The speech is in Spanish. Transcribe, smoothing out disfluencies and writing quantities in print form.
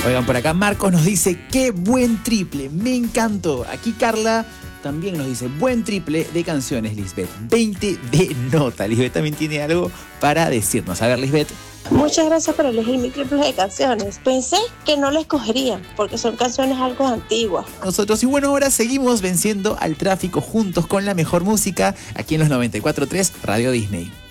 Oigan, por acá Marcos nos dice, qué buen triple, me encantó. Aquí Carla también nos dice, buen triple de canciones, Lisbeth. 20 de nota. Lisbeth también tiene algo para decirnos. A ver, Lisbeth. Muchas gracias por elegir mi triple de canciones. Pensé que no la escogería porque son canciones algo antiguas. Nosotros, y bueno, ahora seguimos venciendo al tráfico juntos con la mejor música aquí en los 94.3 Radio Disney.